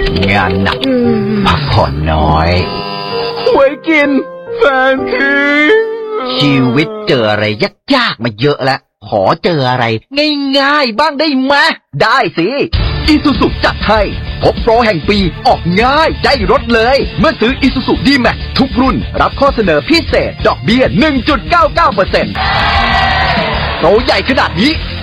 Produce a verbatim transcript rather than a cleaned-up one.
งานหนักพักผ่อนน้อยไว้กินแฟนทิ้งชีวิตเจออะไรยากๆมาเยอะแล้วขอเจออะไรง่ายๆบ้างได้ไหมได้สิอีซูซุจัดให้พบโปรแห่งปีออกง่ายได้รถเลยเมื่อซื้ออีซูซุดีแม็กทุกรุ่นรับข้อเสนอพิเศษดอกเบี้ย หนึ่งจุดเก้าเก้าเปอร์เซ็นต์ โปรใหญ่ขนาดนี้